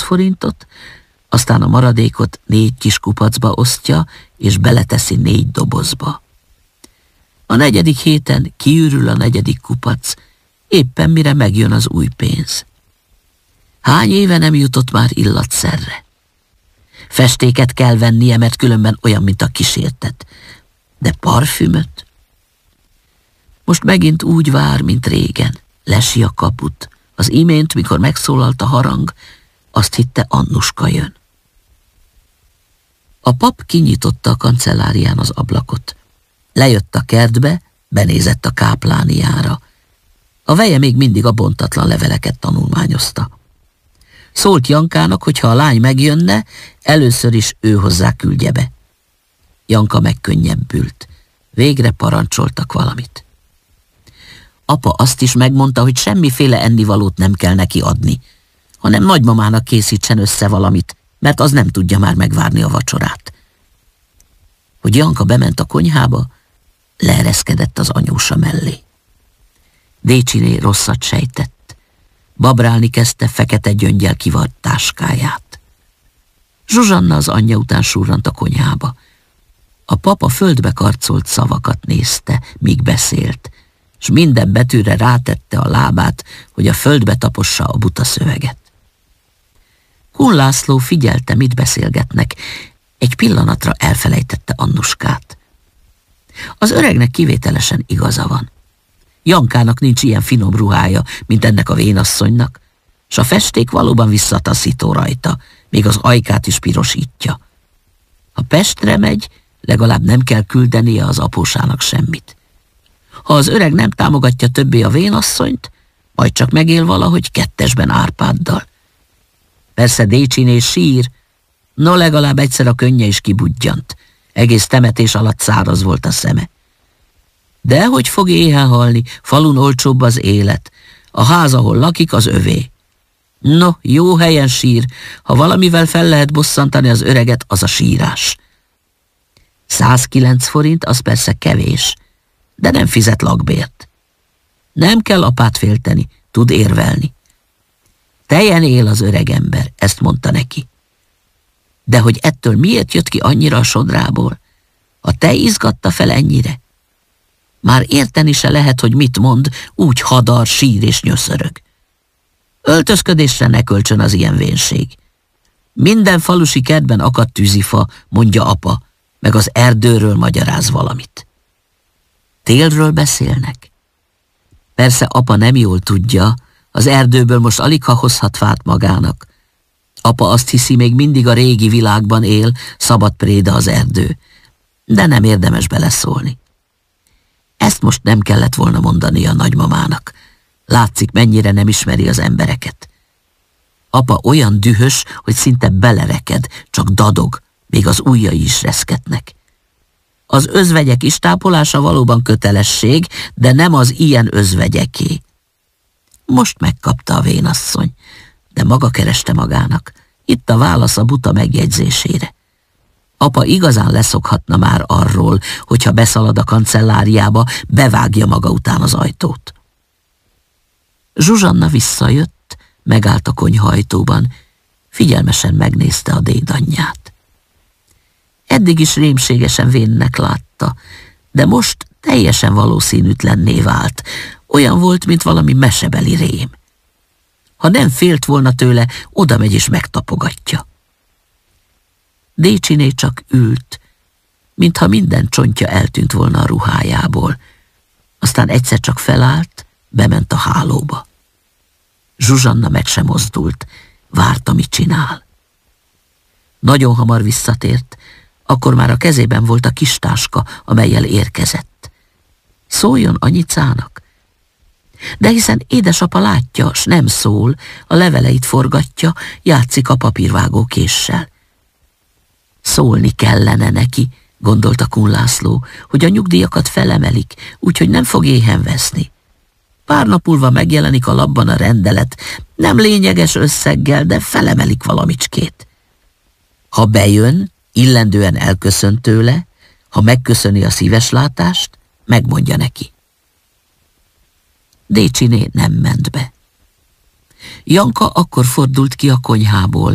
forintot, aztán a maradékot 4 kis kupacba osztja, és beleteszi 4 dobozba. A 4. héten kiürül a 4. kupac, éppen mire megjön az új pénz. Hány éve nem jutott már illatszerre? Festéket kell vennie, mert különben olyan, mint a kísértet. De parfümöt? Most megint úgy vár, mint régen. Lesi a kaput. Az imént, mikor megszólalt a harang, azt hitte, Annuska jön. A pap kinyitotta a kancellárián az ablakot. Lejött a kertbe, benézett a káplániára. A veje még mindig a bontatlan leveleket tanulmányozta. Szólt Jankának, hogy ha a lány megjönne, először is ő hozzá küldje be. Janka megkönnyebbült. Végre parancsoltak valamit. Apa azt is megmondta, hogy semmiféle ennivalót nem kell neki adni, hanem nagymamának készítsen össze valamit, mert az nem tudja már megvárni a vacsorát. Hogy Janka bement a konyhába, leereszkedett az anyósa mellé. Décsiné rosszat sejtett. Babrálni kezdte fekete gyöngyel kivart táskáját. Zsuzsanna az anyja után surrant a konyhába. A papa földbe karcolt szavakat nézte, míg beszélt, s minden betűre rátette a lábát, hogy a földbe tapossa a buta szöveget. Kun László figyelte, mit beszélgetnek, egy pillanatra elfelejtette Annuskát. Az öregnek kivételesen igaza van. Jankának nincs ilyen finom ruhája, mint ennek a vénasszonynak, s a festék valóban visszataszító rajta, még az ajkát is pirosítja. Ha Pestre megy, legalább nem kell küldenie az apósának semmit. Ha az öreg nem támogatja többé a vénasszonyt, majd csak megél valahogy kettesben Árpáddal. Persze Décsiné sír, no legalább egyszer a könnye is kibudjant. Egész temetés alatt száraz volt a szeme. De hogy fog éhen halni, falun olcsóbb az élet. A ház, ahol lakik, az övé. No, jó helyen sír, ha valamivel fel lehet bosszantani az öreget, az a sírás. 109 forint, az persze kevés, de nem fizet lakbért. Nem kell apát félteni, tud érvelni. Tejen él az öreg ember, ezt mondta neki. De hogy ettől miért jött ki annyira a sodrából? A tej izgatta fel ennyire? Már érteni se lehet, hogy mit mond, úgy hadar, sír és nyöszörög. Öltözködésre ne költsön az ilyen vénség. Minden falusi kertben akadt tűzifa, mondja apa, meg az erdőről magyaráz valamit. Télről beszélnek? Persze apa nem jól tudja, az erdőből most alig ha hozhat fát magának. Apa azt hiszi, még mindig a régi világban él, szabad préda az erdő, de nem érdemes beleszólni. Ezt most nem kellett volna mondani a nagymamának. Látszik, mennyire nem ismeri az embereket. Apa olyan dühös, hogy szinte belereked, csak dadog, még az ujjai is reszketnek. Az özvegyek istápolása valóban kötelesség, de nem az ilyen özvegyeké. Most megkapta a vénasszony, de maga kereste magának. Itt a válasz a buta megjegyzésére. Apa igazán leszokhatna már arról, hogyha beszalad a kancelláriába, bevágja maga után az ajtót. Zsuzsanna visszajött, megállt a konyha ajtóban, figyelmesen megnézte a dédanyját. Eddig is rémségesen vénnek látta, de most teljesen valószínűtlenné vált, olyan volt, mint valami mesebeli rém. Ha nem félt volna tőle, oda megy és megtapogatja. Décsiné csak ült, mintha minden csontja eltűnt volna a ruhájából. Aztán egyszer csak felállt, bement a hálóba. Zsuzsanna meg sem mozdult, várta, mit csinál. Nagyon hamar visszatért, akkor már a kezében volt a kis táska, amellyel érkezett. Szóljon anyicának? De hiszen édesapa látja, s nem szól, a leveleit forgatja, játszik a papírvágó késsel. Szólni kellene neki, gondolta Kun László, hogy a nyugdíjakat felemelik, úgyhogy nem fog éhen veszni. Pár nap múlva megjelenik a labban a rendelet, nem lényeges összeggel, de felemelik valamicskét. Ha bejön, illendően elköszönt tőle, ha megköszöni a szíves látást, megmondja neki. Décsiné nem ment be. Janka akkor fordult ki a konyhából,